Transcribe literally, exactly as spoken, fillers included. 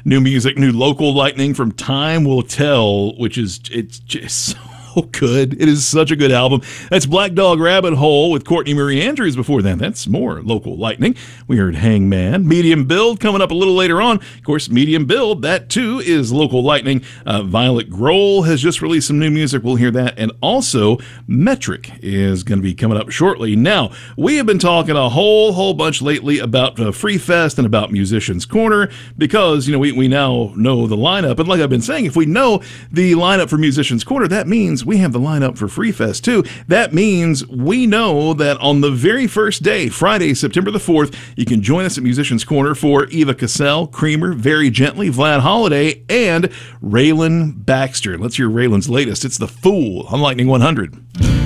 New music, new local lightning from Time Will Tell, which is it's just so good. It is such a good album. That's Black Dog Rabbit Hole with Courtney Marie Andrews before that. That's more local lightning. We heard Hangman. Medium Build coming up a little later on. Of course, Medium Build, that too is local lightning. Uh, Violet Grohl has just released some new music. We'll hear that. And also, Metric is going to be coming up shortly. Now, we have been talking a whole, whole bunch lately about uh, Free Fest and about Musicians Corner because, you know, we, we now know the lineup. And like I've been saying, if we know the lineup for Musicians Corner, that means we have the lineup for Free Fest too. That means we know that on the very first day, Friday, September the fourth, you can join us at Musicians Corner for Eva Cassell, Creamer, Very Gently, Vlad Holiday, and Raylan Baxter. Let's hear Raylan's latest. It's The Fool on Lightning one hundred.